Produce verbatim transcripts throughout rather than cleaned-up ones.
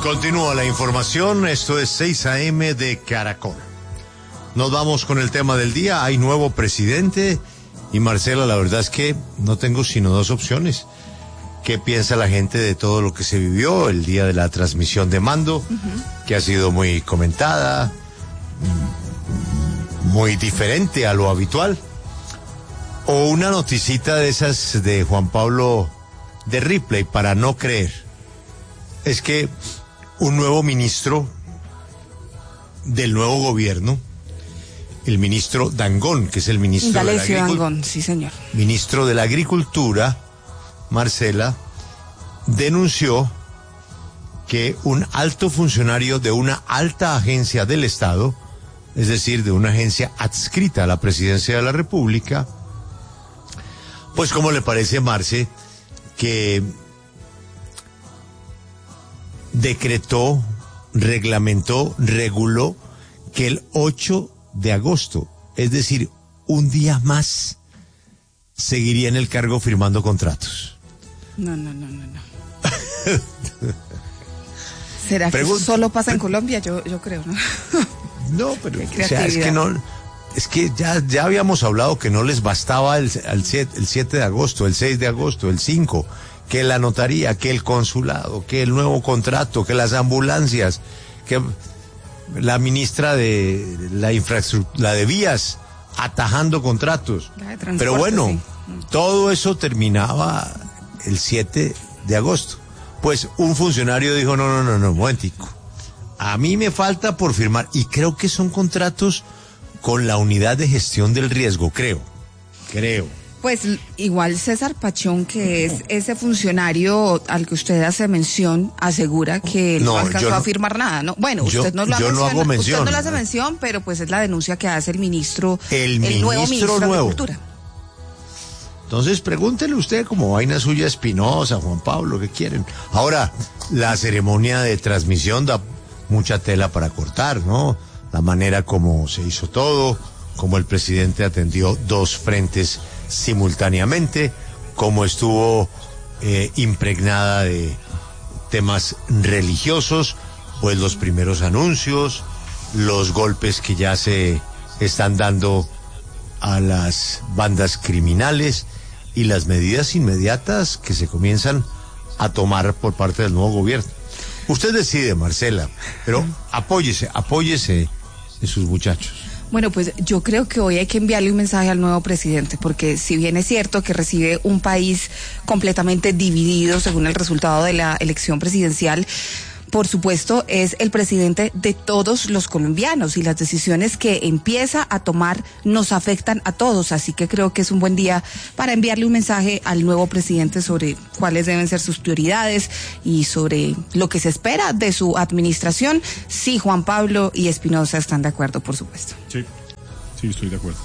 Continúa la información, esto es seis a eme de Caracol. Nos vamos con el tema del día, hay nuevo presidente y Marcela, la verdad es que no tengo sino dos opciones. ¿Qué piensa la gente de todo lo que se vivió el día de la transmisión de mando, uh-huh. que ha sido muy comentada, muy diferente a lo habitual? O una noticita de esas de Juan Pablo de Ripley para no creer. Es que un nuevo ministro del nuevo gobierno, el ministro Dangond, que es el ministro D'Alessio de la Dangond, Agricultura, sí señor. Ministro de la Agricultura, Marcela, denunció que un alto funcionario de una alta agencia del Estado, es decir, de una agencia adscrita a la Presidencia de la República, pues ¿cómo le parece, Marce, que decretó, reglamentó, reguló que el ocho de agosto, es decir, un día más, seguiría en el cargo firmando contratos? No, no, no, no, no. ¿Será que eso solo pasa en Colombia? Yo, yo creo, ¿no? No, pero o sea, es que no, es que ya, ya habíamos hablado que no les bastaba el, el, siete, el siete de agosto, el seis de agosto, el cinco, que la notaría, que el consulado, que el nuevo contrato, que las ambulancias, que la ministra de la infraestructura, la de vías, atajando contratos. Pero bueno, sí. Todo eso terminaba el siete de agosto. Pues un funcionario dijo, no, no, no, no, un momentico. A mí me falta por firmar, y creo que son contratos con la unidad de gestión del riesgo, creo, creo. Pues igual César Pachón, que es ese funcionario al que usted hace mención, asegura que no, no alcanzó no, a firmar nada, ¿no? Bueno, yo, usted no lo yo no hago mención. Usted no lo hace mención, pero pues es la denuncia que hace el ministro, el, el nuevo ministro ministro nuevo. de Agricultura. Entonces pregúntele usted como vaina suya Espinosa, Juan Pablo, ¿qué quieren? Ahora, la ceremonia de transmisión da mucha tela para cortar, ¿no? La manera como se hizo todo, como el presidente atendió dos frentes simultáneamente, como estuvo eh, impregnada de temas religiosos, pues los primeros anuncios, los golpes que ya se están dando a las bandas criminales y las medidas inmediatas que se comienzan a tomar por parte del nuevo gobierno. Usted decide, Marcela, pero apóyese, apóyese de sus muchachos. Bueno, pues yo creo que hoy hay que enviarle un mensaje al nuevo presidente, porque si bien es cierto que recibe un país completamente dividido según el resultado de la elección presidencial, por supuesto, es el presidente de todos los colombianos y las decisiones que empieza a tomar nos afectan a todos, así que creo que es un buen día para enviarle un mensaje al nuevo presidente sobre cuáles deben ser sus prioridades y sobre lo que se espera de su administración. Sí, Juan Pablo y Espinosa están de acuerdo, por supuesto. Sí, sí, estoy de acuerdo.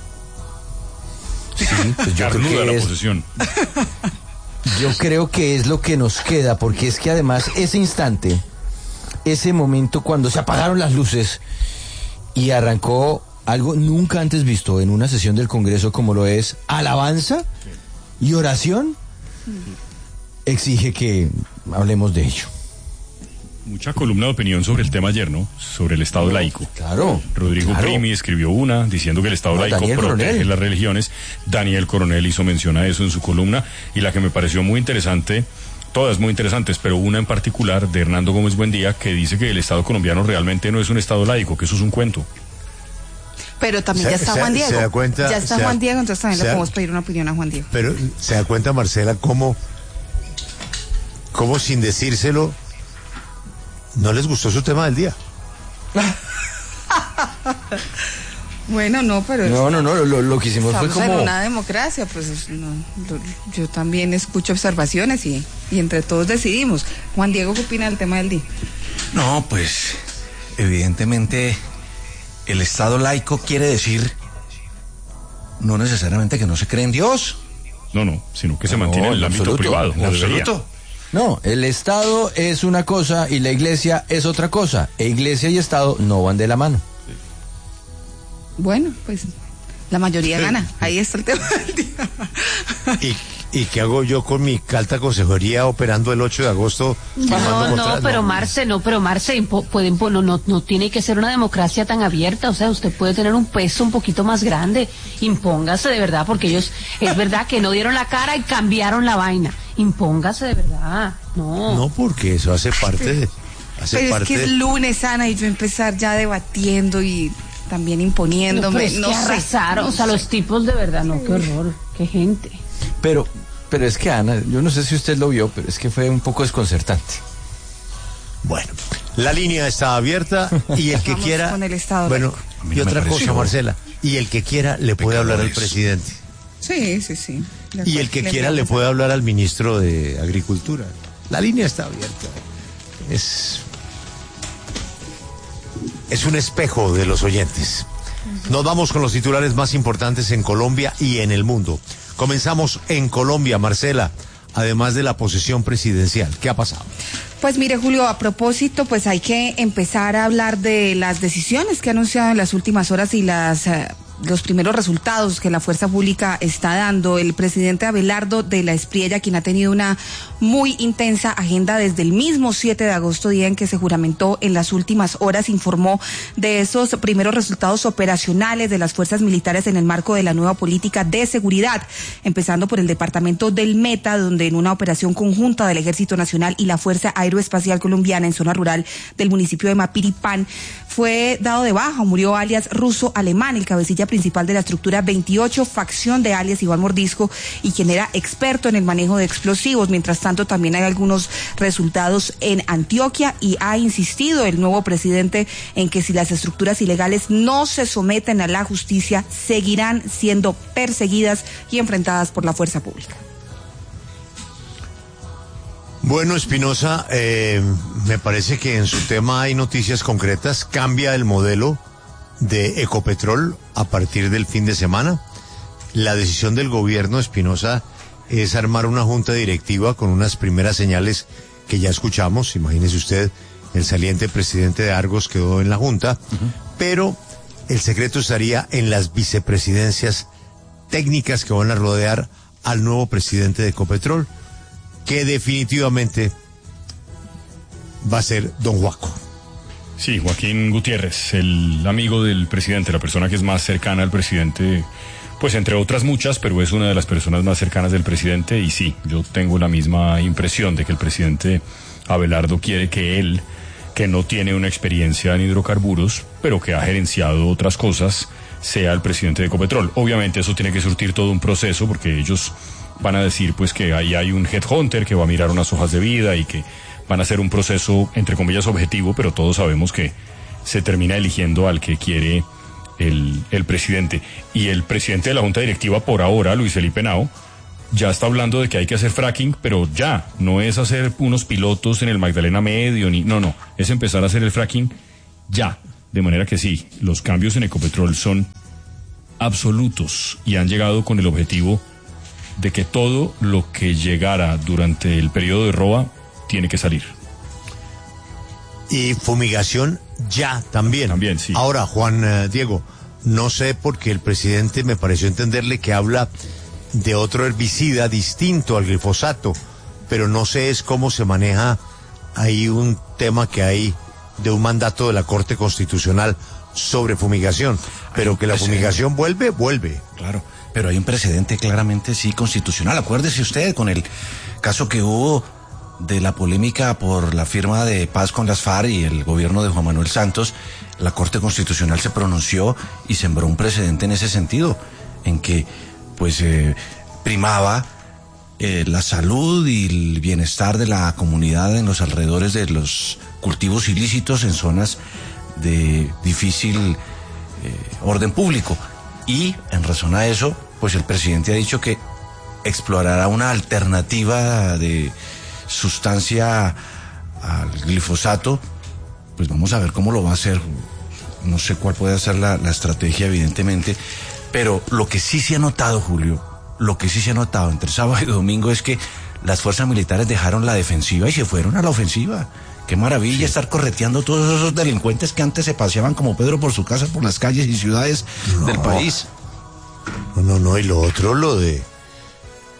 Sí, pues yo creo que la es... posesión. Yo creo que es lo que nos queda, porque es que además ese instante, ese momento cuando se apagaron las luces y arrancó algo nunca antes visto en una sesión del Congreso como lo es alabanza y oración, exige que hablemos de ello. Mucha columna de opinión sobre el tema ayer, ¿no? Sobre el Estado laico. Claro. Rodrigo claro. Primi escribió una diciendo que el Estado no, laico Daniel protege Coronel. las religiones. Daniel Coronel hizo mención a eso en su columna, y la que me pareció muy interesante, todas muy interesantes, pero una en particular de Hernando Gómez Buendía, que dice que el Estado colombiano realmente no es un Estado laico, que eso es un cuento. Pero también se, ya está se, Juan Diego. Se da cuenta, ya está Juan da, Diego, entonces también le podemos pedir una opinión a Juan Diego. Pero se da cuenta, Marcela, cómo, cómo sin decírselo no les gustó su tema del día. Bueno, no, pero... No, no, no, lo, lo que hicimos fue como... en una democracia, pues no, lo, yo también escucho observaciones y, y entre todos decidimos. Juan Diego, ¿qué opina del tema del día? No, pues, evidentemente, el Estado laico quiere decir no necesariamente que no se cree en Dios. No, no, sino que se mantiene no, en el ámbito absoluto, privado. En absoluto. No, el Estado es una cosa y la Iglesia es otra cosa. E Iglesia y Estado no van de la mano. Bueno, pues la mayoría gana. Ahí está el tema del día. Y, ¿Y qué hago yo con mi alta consejería operando el ocho de agosto? No, no, pero Marce, no, pero Marce, impo, pueden, no, no, no tiene que ser una democracia tan abierta, o sea, usted puede tener un peso un poquito más grande, impóngase de verdad, porque ellos, es verdad que no dieron la cara y cambiaron la vaina, impóngase de verdad, no. No, porque eso hace parte de... Hace pero parte es que es lunes, Ana, y yo empezar ya debatiendo y también imponiéndome, no, no que sé. Arrasaron, o sea, los tipos de verdad, no, qué horror, qué gente. Pero, pero es que Ana, yo no sé si usted lo vio, pero es que fue un poco desconcertante. Bueno, la línea está abierta y el que Vamos quiera... con el estado bueno, laico. y otra me cosa, pareció Marcela, y el que quiera le puede hablar al pecadores. presidente. Sí, sí, sí. Y el que quiera le puede hablar al ministro de Agricultura. La línea está abierta. Es... Es un espejo de los oyentes. Nos vamos con los titulares más importantes en Colombia y en el mundo. Comenzamos en Colombia, Marcela, además de la posesión presidencial. ¿Qué ha pasado? Pues mire, Julio, a propósito, pues hay que empezar a hablar de las decisiones que ha anunciado en las últimas horas y las... Eh, los primeros resultados que la fuerza pública está dando. El presidente Abelardo de la Espriella, quien ha tenido una muy intensa agenda desde el mismo siete de agosto, día en que se juramentó, en las últimas horas informó de esos primeros resultados operacionales de las fuerzas militares en el marco de la nueva política de seguridad, empezando por el departamento del Meta, donde en una operación conjunta del Ejército Nacional y la Fuerza Aeroespacial Colombiana en zona rural del municipio de Mapiripán, fue dado de baja, murió alias Ruso Alemán, el cabecilla principal de la estructura veintiocho, facción de alias Iván Mordisco, y quien era experto en el manejo de explosivos. Mientras tanto, también hay algunos resultados en Antioquia, y ha insistido el nuevo presidente en que si las estructuras ilegales no se someten a la justicia, seguirán siendo perseguidas y enfrentadas por la fuerza pública. Bueno, Espinosa, eh, me parece que en su tema hay noticias concretas. Cambia el modelo de Ecopetrol a partir del fin de semana. La decisión del gobierno, Espinosa, es armar una junta directiva con unas primeras señales que ya escuchamos. Imagínese usted, el saliente presidente de Argos quedó en la junta, uh-huh. pero el secreto estaría en las vicepresidencias técnicas que van a rodear al nuevo presidente de Ecopetrol, que definitivamente va a ser don Juaco. Sí, Joaquín Gutiérrez, el amigo del presidente, la persona que es más cercana al presidente, pues entre otras muchas, pero es una de las personas más cercanas del presidente. Y sí, yo tengo la misma impresión de que el presidente Abelardo quiere que él, que no tiene una experiencia en hidrocarburos, pero que ha gerenciado otras cosas, sea el presidente de Ecopetrol. Obviamente eso tiene que surtir todo un proceso, porque ellos van a decir pues que ahí hay un headhunter que va a mirar unas hojas de vida y que van a hacer un proceso, entre comillas, objetivo, pero todos sabemos que se termina eligiendo al que quiere el, el presidente. Y el presidente de la Junta Directiva, por ahora, Luis Felipe Henao, ya está hablando de que hay que hacer fracking, pero ya, no es hacer unos pilotos en el Magdalena Medio, ni no, no, es empezar a hacer el fracking ya. De manera que sí, los cambios en Ecopetrol son absolutos y han llegado con el objetivo de que todo lo que llegara durante el periodo de Roa tiene que salir. Y fumigación ya también. También, sí. Ahora, Juan uh, Diego, no sé, porque el presidente me pareció entenderle que habla de otro herbicida distinto al glifosato, pero no sé es cómo se maneja ahí un tema que hay de un mandato de la Corte Constitucional sobre fumigación, pero que la fumigación vuelve, vuelve. Claro. Pero hay un precedente claramente, sí, constitucional. Acuérdese usted con el caso que hubo de la polémica por la firma de paz con las FARC y el gobierno de Juan Manuel Santos. La Corte Constitucional se pronunció y sembró un precedente en ese sentido, en que pues eh, primaba eh, la salud y el bienestar de la comunidad en los alrededores de los cultivos ilícitos en zonas de difícil eh, orden público. Y en razón a eso, pues el presidente ha dicho que explorará una alternativa de sustancia al glifosato. Pues vamos a ver cómo lo va a hacer. No sé cuál puede ser la, la estrategia, evidentemente, pero lo que sí se ha notado, Julio, lo que sí se ha notado entre sábado y domingo es que las fuerzas militares dejaron la defensiva y se fueron a la ofensiva. Qué maravilla, sí, estar correteando todos esos delincuentes que antes se paseaban como Pedro por su casa por las calles y ciudades no, del país. No, no, no, y lo otro, lo de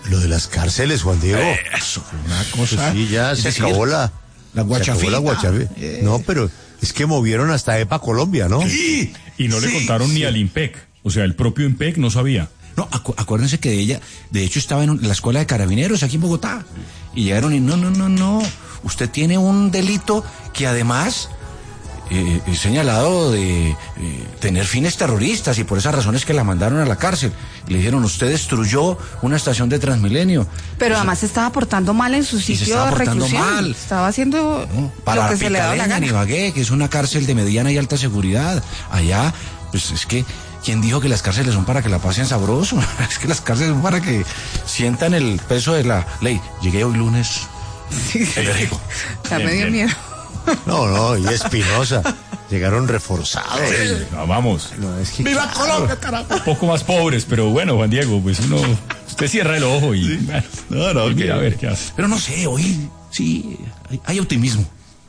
Lo de las cárceles, Juan Diego. Eh, eso fue una cosa. Pues sí, ya es se decir, acabó la... la guachafita. se acabó la guachafita. Eh. No, pero es que movieron hasta EPA Colombia, ¿no? Sí, Y no sí, le contaron sí. ni al IMPEC. O sea, el propio IMPEC no sabía. No, acu- acuérdense que ella, de hecho, estaba en un- la escuela de carabineros aquí en Bogotá. Y llegaron y no, no, no, no. Usted tiene un delito que además eh, es señalado de eh, tener fines terroristas y por esas razones que la mandaron a la cárcel. Y le dijeron, usted destruyó una estación de Transmilenio. Pero además se estaba portando mal en su se sitio estaba de portando reclusión. mal. Estaba haciendo ¿No? Para lo que se le daba la Pitaleña, en gana. Ibagué, que es una cárcel de mediana y alta seguridad. Allá, pues es que, ¿quién dijo que las cárceles son para que la pasen sabroso? Es que las cárceles son para que sientan el peso de la ley. Llegué hoy lunes. enérgico. Ya me dio Bien, bien. miedo. No, no, y Espinosa. Llegaron reforzados. Ah, vamos. No, es que, ¡Viva claro. Colombia, carajo! Un poco más pobres, pero bueno, Juan Diego, pues uno... Usted cierra el ojo y... bueno, No, no, y mira que- a ver qué hace. Pero no sé, hoy sí, hay, hay optimismo.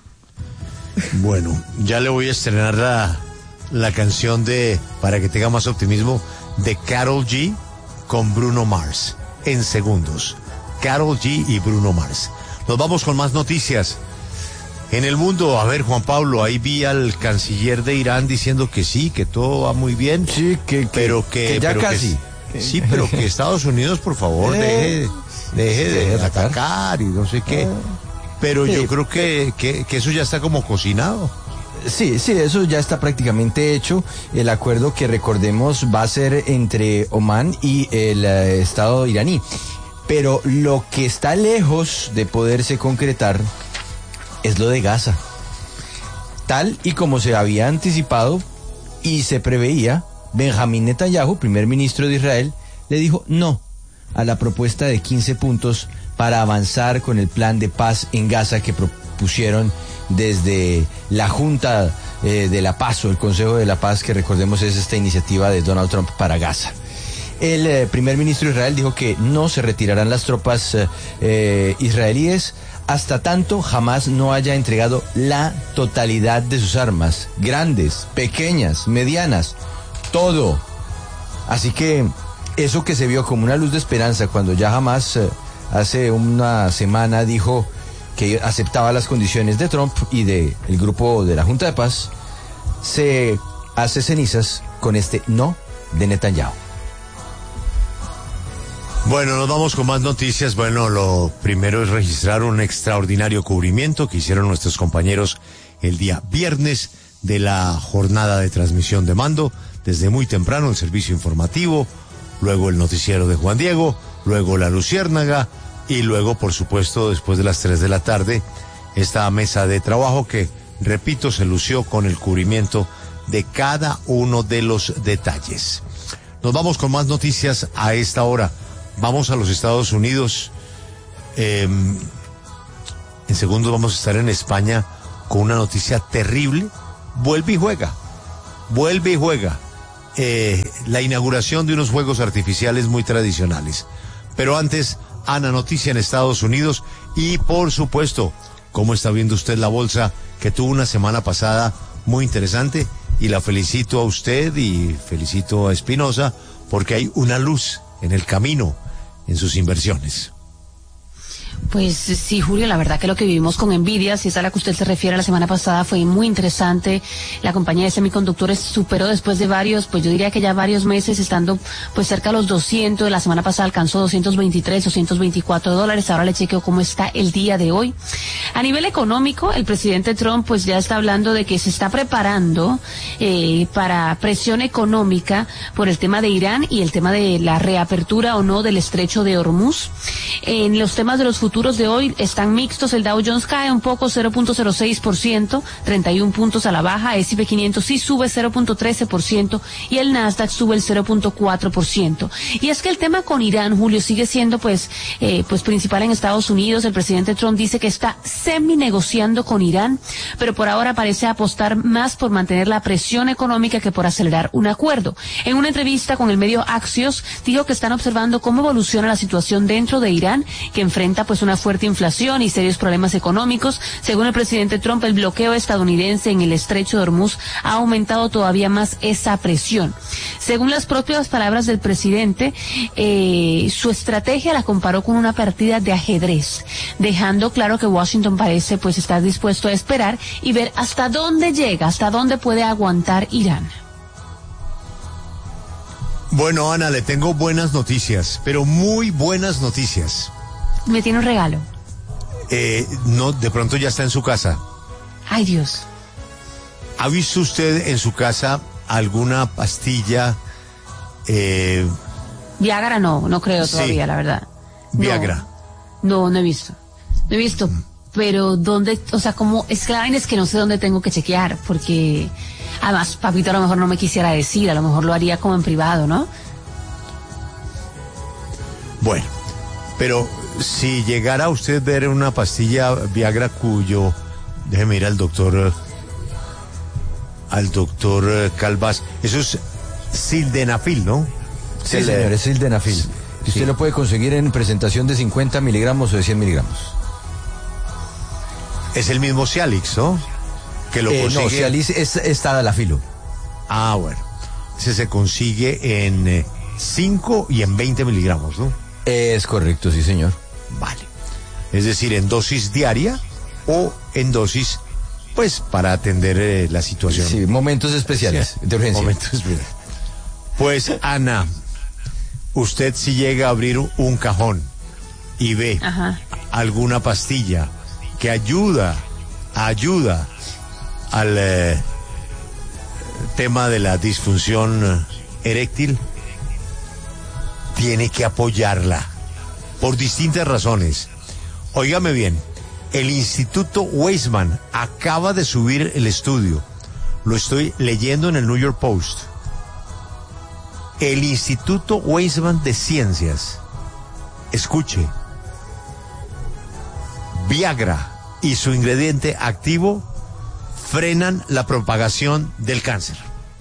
Bueno, ya le voy a estrenar la, la canción de, para que tenga más optimismo, de Karol G con Bruno Mars, en segundos. Karol G y Bruno Mars. Nos vamos con más noticias. En el mundo, a ver, Juan Pablo, ahí vi al canciller de Irán diciendo que sí, que todo va muy bien. Sí, que, que- pero que, que ya pero que- casi. sí, pero que Estados Unidos, por favor, Eh, deje, deje de deje de atacar. atacar y no sé qué. Pero Sí. yo creo que, que, que eso ya está como cocinado. Sí, sí, eso ya está prácticamente hecho. El acuerdo que recordemos va a ser entre Omán y el eh, Estado iraní. Pero lo que está lejos de poderse concretar es lo de Gaza. Tal y como se había anticipado y se preveía, Benjamín Netanyahu, primer ministro de Israel, le dijo no a la propuesta de quince puntos para avanzar con el plan de paz en Gaza que propusieron desde la Junta eh, de la Paz o el Consejo de la Paz, que recordemos es esta iniciativa de Donald Trump para Gaza. El eh, primer ministro de Israel dijo que no se retirarán las tropas eh, eh, israelíes hasta tanto Hamás no haya entregado la totalidad de sus armas, grandes, pequeñas, medianas, todo. Así que eso que se vio como una luz de esperanza cuando ya Hamás eh, hace una semana dijo que aceptaba las condiciones de Trump y de el grupo de la Junta de Paz, se hace cenizas con este no de Netanyahu. Bueno, nos vamos con más noticias. Bueno, lo primero es registrar un extraordinario cubrimiento que hicieron nuestros compañeros el día viernes de la jornada de transmisión de mando, desde muy temprano el servicio informativo, luego el noticiero de Juan Diego, luego la Luciérnaga y luego, por supuesto, después de las tres de la tarde, esta mesa de trabajo que, repito, se lució con el cubrimiento de cada uno de los detalles. Nos vamos con más noticias a esta hora. Vamos a los Estados Unidos. Eh, en segundos vamos a estar en España con una noticia terrible. Vuelve y juega. Vuelve y juega. Eh, la inauguración de unos juegos artificiales muy tradicionales. Pero antes, Ana, noticia en Estados Unidos. Y por supuesto, ¿cómo está viendo usted la bolsa que tuvo una semana pasada muy interesante? Y la felicito a usted y felicito a Espinosa porque hay una luz en el camino en sus inversiones. Pues sí, Julio, la verdad que lo que vivimos con Nvidia, si es a la que usted se refiere la semana pasada, fue muy interesante. La compañía de semiconductores superó después de varios, pues yo diría que ya varios meses, estando pues cerca de los doscientos, la semana pasada alcanzó doscientos veintitrés, doscientos veinticuatro dólares, ahora le chequeo cómo está el día de hoy. A nivel económico, el presidente Trump pues ya está hablando de que se está preparando eh, para presión económica por el tema de Irán y el tema de la reapertura o no del estrecho de Hormuz. En los temas de los futuros de hoy están mixtos. El Dow Jones cae un poco, cero punto cero seis por ciento, treinta y un puntos a la baja. S y P quinientos sí sube cero punto trece por ciento y el Nasdaq sube el cero punto cuatro por ciento. Y es que el tema con Irán, Julio, sigue siendo pues, eh, pues principal en Estados Unidos. El presidente Trump dice que está semi negociando con Irán, pero por ahora parece apostar más por mantener la presión económica que por acelerar un acuerdo. En una entrevista con el medio Axios, dijo que están observando cómo evoluciona la situación dentro de Irán, que enfrenta pues una fuerte inflación y serios problemas económicos. Según el presidente Trump, el bloqueo estadounidense en el estrecho de Hormuz ha aumentado todavía más esa presión. Según las propias palabras del presidente, eh, su estrategia la comparó con una partida de ajedrez, dejando claro que Washington parece pues estar dispuesto a esperar y ver hasta dónde llega, hasta dónde puede aguantar Irán. Bueno, Ana, le tengo buenas noticias, pero muy buenas noticias. Me tiene un regalo. Eh, no, de pronto ya está en su casa. Ay, Dios. ¿Ha visto usted en su casa alguna pastilla? Eh, Viagra no, no creo sí, todavía, la verdad. No, Viagra. No, no he visto. No he visto, pero ¿dónde? O sea, como, es que la vaina es que no sé dónde tengo que chequear, porque además, papito a lo mejor no me quisiera decir, a lo mejor lo haría como en privado, ¿no? Bueno, pero si llegara a usted ver una pastilla Viagra cuyo, déjeme ir al doctor, al doctor Calvás, eso es sildenafil, ¿no? Sí, sí, señor, es sildenafil. Sí. Usted sí lo puede conseguir en presentación de cincuenta miligramos o de cien miligramos. Es el mismo Cialis, ¿no? Que lo eh, consigue... No, Cialis es, es Tadalafilo. Ah, bueno. Ese se consigue en cinco y en veinte miligramos, ¿no? Es correcto, sí, señor. Vale. Es decir, en dosis diaria o en dosis, pues, para atender eh, la situación. Sí, momentos especiales, sí, de urgencia. Momentos especiales. Pues, Ana, usted si llega a abrir un cajón y ve Ajá. alguna pastilla que ayuda, ayuda al eh, tema de la disfunción eréctil, tiene que apoyarla por distintas razones. Óigame bien, el Instituto Weizmann acaba de subir el estudio, lo estoy leyendo en el New York Post. El Instituto Weizmann de Ciencias, escuche, Viagra y su ingrediente activo frenan la propagación del cáncer.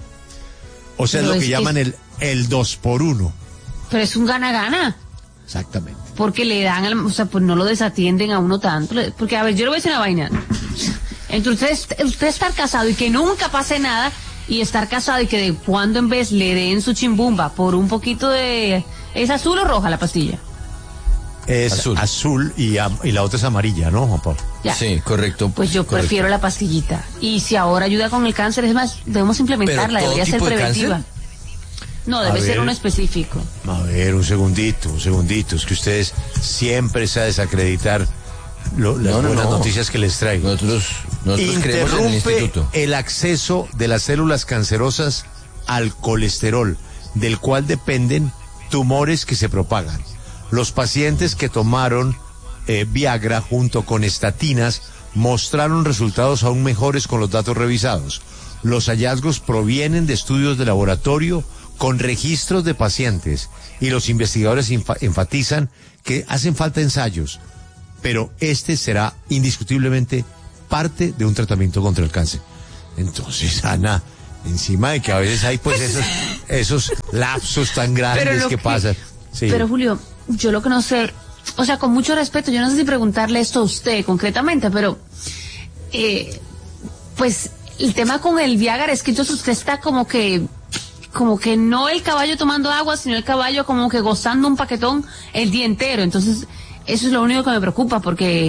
O sea, Pero es lo que es llaman que... el, el dos por uno. Pero es un gana-gana. Exactamente. Porque le dan, al, o sea, pues no lo desatienden a uno tanto. Porque, a ver, yo le voy a decir una vaina. Entre usted, usted estar casado y que nunca pase nada, y estar casado y que de cuando en vez le den su chimbumba por un poquito de... ¿Es azul o roja la pastilla? Es azul, azul y, y la otra es amarilla, ¿no, Juan Pablo? Ya. Sí, correcto. Pues yo correcto. prefiero la pastillita. Y si ahora ayuda con el cáncer, es más, debemos implementarla, debería ser preventiva. No, debe ser uno específico. A ver, un segundito, un segundito. Es que ustedes siempre saben desacreditar lo, las no, no, buenas no. noticias que les traigo. Nosotros, nosotros creemos en el instituto. El acceso de las células cancerosas al colesterol, del cual dependen tumores que se propagan. Los pacientes que tomaron eh, Viagra junto con estatinas mostraron resultados aún mejores con los datos revisados. Los hallazgos provienen de estudios de laboratorio con registros de pacientes y los investigadores enfatizan que hacen falta ensayos, pero este será indiscutiblemente parte de un tratamiento contra el cáncer. Entonces, Ana, encima de que a veces hay pues esos, esos lapsos tan grandes que, que pasan. Sí. Pero Julio, yo lo que no sé, o sea, con mucho respeto, yo no sé si preguntarle esto a usted concretamente, pero eh, pues el tema con el Viagra es que entonces usted está como que como que no el caballo tomando agua, sino el caballo como que gozando un paquetón el día entero. Entonces, eso es lo único que me preocupa, porque,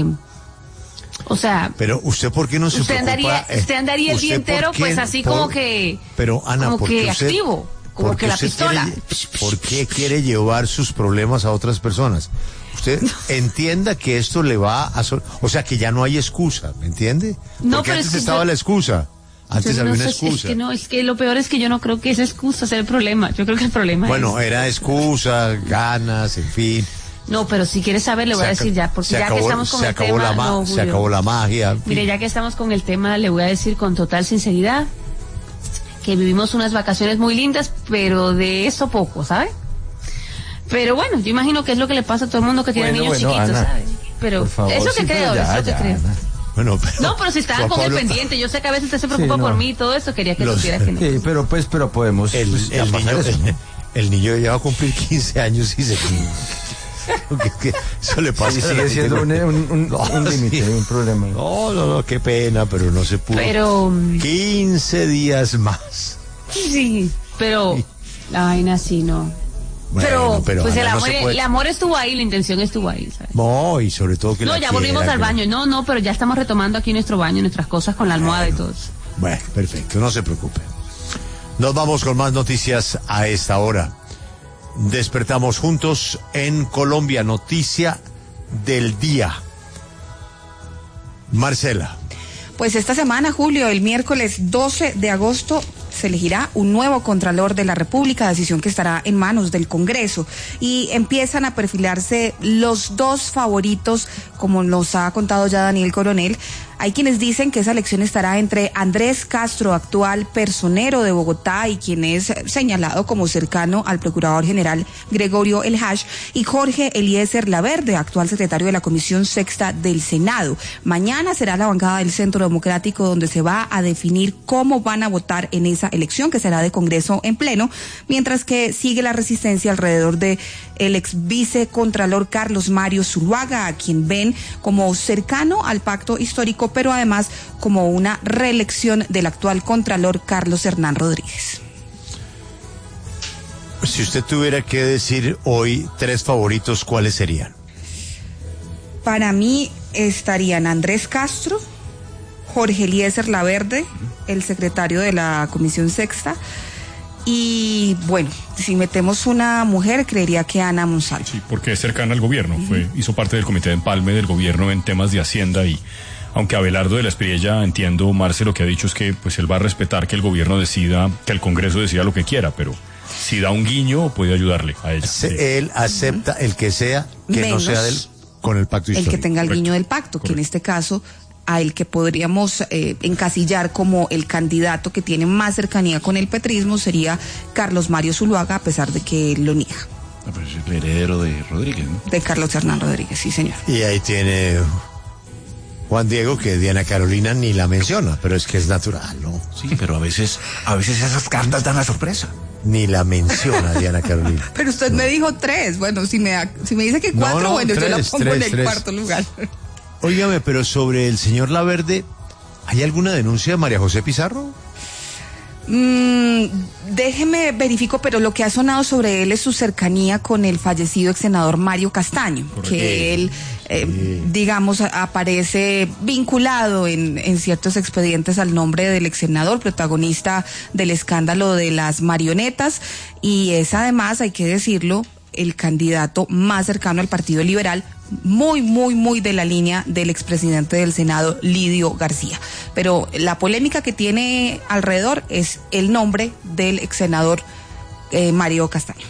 o sea... Pero usted, ¿por qué no se usted preocupa? Andaría, eh, usted andaría el día entero, qué, pues así por, como que... Pero, Ana, como que usted, activo, como que la pistola. Quiere, ¿por qué quiere llevar sus problemas a otras personas? Usted entienda que esto le va a... So- o sea, que ya no hay excusa, ¿me entiende? Porque no, pero antes es que estaba yo... la excusa. Antes yo había no una sé, excusa. Es que no, es que lo peor es que yo no creo que esa excusa sea el problema. Yo creo que el problema bueno, es... Bueno, era excusa, ganas, en fin. No, pero si quieres saber, le voy a decir ya, porque ya acabó, que estamos con se el acabó tema... La ma- no, se acabó la magia. Mire, ya que estamos con el tema, le voy a decir con total sinceridad que vivimos unas vacaciones muy lindas, pero de eso poco, ¿sabe? Pero bueno, yo imagino que es lo que le pasa a todo el mundo que tiene bueno, niños bueno, chiquitos, Ana, ¿sabe? Pero favor, eso sí, que creo, ya, eso ya, que creo. Ana. Bueno, pero, no, pero si estaban con Pablo, el pendiente, yo sé que a veces usted se preocupa sí, no. por mí y todo eso, quería que Los, supiera que no. Sí, pero pues, pero podemos el, pues, el, niño, eso, ¿no? el, el niño ya va a cumplir quince años y se... Porque es que eso le pasa. Sí, a la sigue gente siendo un, con- un, un, No, un límite, sí. un problema. No, no, no, qué pena, pero no se pudo. Pero, mm, quince días más. sí, pero la vaina sí, no. Bueno, pero, pero, pues el Ana, no amor, se puede- el amor estuvo ahí, la intención estuvo ahí, ¿sabes? No, y sobre todo que No, la ya quiera, volvimos al que- baño. No, no, pero ya estamos retomando aquí nuestro baño, nuestras cosas con la almohada y todo eso. Bueno, perfecto, no se preocupe. Nos vamos con más noticias a esta hora. Despertamos juntos en Colombia, noticia del día. Marcela. Pues esta semana, Julio, el miércoles doce de agosto, se elegirá un nuevo Contralor de la República, decisión que estará en manos del Congreso. Y empiezan a perfilarse los dos favoritos, como nos ha contado ya Daniel Coronel. Hay quienes dicen que esa elección estará entre Andrés Castro, actual personero de Bogotá y quien es señalado como cercano al Procurador General Gregorio El Hash, y Jorge Eliezer Laverde, actual secretario de la Comisión Sexta del Senado. Mañana será la bancada del Centro Democrático donde se va a definir cómo van a votar en esa elección, que será de Congreso en pleno, mientras que sigue la resistencia alrededor de el ex vicecontralor Carlos Mario Zuluaga, a quien ven como cercano al pacto histórico, pero además como una reelección del actual contralor Carlos Hernán Rodríguez. Si usted tuviera que decir hoy tres favoritos, ¿cuáles serían? Para mí estarían Andrés Castro, Jorge Eliezer Laverde, el secretario de la Comisión Sexta, y bueno, si metemos una mujer, creería que Ana Monsalvo. Sí, porque es cercana al gobierno. Fue, hizo parte del comité de empalme del gobierno en temas de Hacienda y aunque Abelardo de la Espriella, entiendo, Marce, lo que ha dicho es que pues él va a respetar que el gobierno decida, que el Congreso decida lo que quiera, pero si da un guiño puede ayudarle a ella. Se- Sí. Él acepta el que sea, que Menos no sea del, con el pacto el histórico. que tenga el Correcto, guiño del pacto, que en correcto. este caso a el que podríamos eh, encasillar como el candidato que tiene más cercanía con el petrismo sería Carlos Mario Zuluaga, a pesar de que él lo niega. Ah, pero es el heredero de Rodríguez, ¿no? De Carlos Hernán Rodríguez, sí señor. Y ahí tiene Juan Diego, que Diana Carolina ni la menciona, pero es que es natural, ¿no? Sí, pero a veces, a veces esas cartas dan la sorpresa. Ni la menciona Diana Carolina. Pero usted me dijo tres, bueno, si me, da- si me dice que cuatro, no, bueno, yo la tres, pongo tres, en el tres. cuarto lugar. Óigame, pero sobre el señor Laverde, ¿hay alguna denuncia de María José Pizarro? Mm, déjeme verifico, pero lo que ha sonado sobre él es su cercanía con el fallecido ex senador Mario Castaño, que él, eh, digamos, a- aparece vinculado en, en ciertos expedientes al nombre del ex senador, protagonista del escándalo de las marionetas, y es además, hay que decirlo, el candidato más cercano al Partido Liberal, muy, muy, muy de la línea del expresidente del Senado, Lidio García. Pero la polémica que tiene alrededor es el nombre del ex senador eh, Mario Castaño.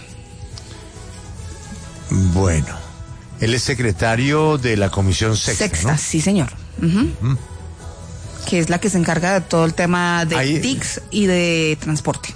Bueno, él es secretario de la Comisión Sexta, Sexta, ¿no? sí señor. Ujú. Que es la que se encarga de todo el tema de Ahí- T I Cs y de transporte.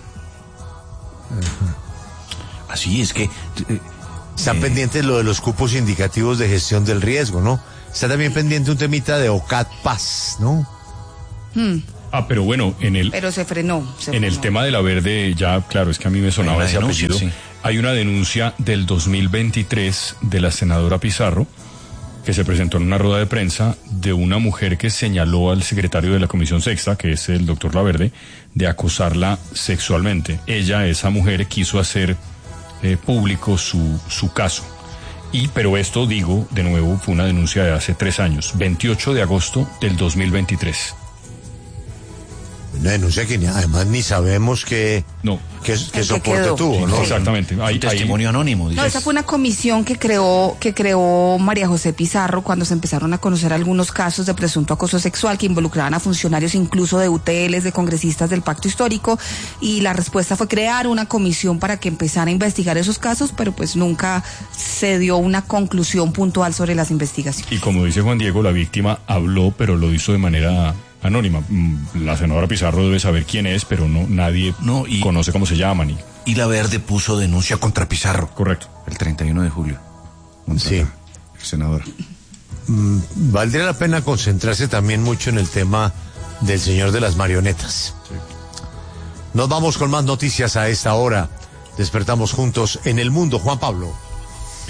Así es que... eh, Están eh, pendientes lo de los cupos indicativos de gestión del riesgo, ¿no? Está también pendiente un temita de OCAT Paz, ¿no? Ah, pero bueno, en el, Pero se frenó. se en el frenó. tema de la verde, ya, claro, es que a mí me sonaba Hay una ese denuncia, apellido. sí. Hay una denuncia del dos mil veintitrés de la senadora Pizarro, que se presentó en una rueda de prensa de una mujer que señaló al secretario de la Comisión Sexta, que es el doctor Laverde, de acosarla sexualmente. Ella, esa mujer, quiso hacer eh, público su, su caso. Y, pero esto, digo, de nuevo, fue una denuncia de hace tres años, veintiocho de agosto del dos mil veintitrés. Una denuncia que ni- además ni sabemos qué, No. qué, qué El que soporte quedó. tuvo, ¿no? Sí. Exactamente. un Ahí- ahí- testimonio anónimo. No, dices. esa fue una comisión que creó, que creó María José Pizarro cuando se empezaron a conocer algunos casos de presunto acoso sexual que involucraban a funcionarios incluso de U T Ls, de congresistas del Pacto Histórico, y la respuesta fue crear una comisión para que empezara a investigar esos casos, pero pues nunca se dio una conclusión puntual sobre las investigaciones. Y como dice Juan Diego, la víctima habló, pero lo hizo de manera anónima. Mm, La senadora Pizarro debe saber quién es, pero no nadie No, y- conoce cómo se llaman. Y, Y la Verde puso denuncia contra Pizarro. correcto. El treinta y uno de julio. Sí. Senadora. Valdría la pena concentrarse también mucho en el tema del señor de las marionetas. Nos vamos con más noticias a esta hora. Despertamos juntos en el mundo, Juan Pablo.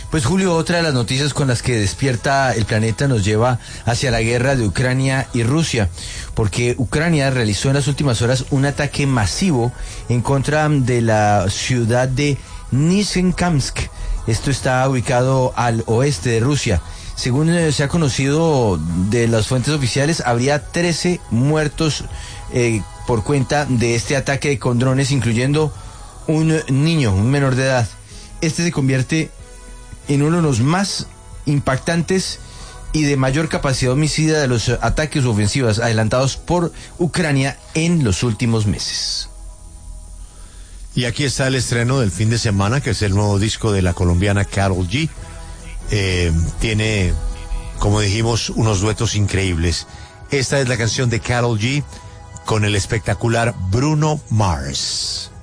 Pues Julio, otra de las noticias con las que despierta el planeta nos lleva hacia la guerra de Ucrania y Rusia, porque Ucrania realizó en las últimas horas un ataque masivo en contra de la ciudad de Nizhnekamsk. Esto está ubicado al oeste de Rusia. Según eh, se ha conocido de las fuentes oficiales, habría trece muertos eh, por cuenta de este ataque con drones, incluyendo un niño, un menor de edad. Este se convierte en uno de los más impactantes y de mayor capacidad homicida de los ataques u ofensivas adelantados por Ucrania en los últimos meses. Y aquí está el estreno del fin de semana, que es el nuevo disco de la colombiana Karol G. Eh, tiene, como dijimos, unos duetos increíbles. Esta es la canción de Karol G con el espectacular Bruno Mars.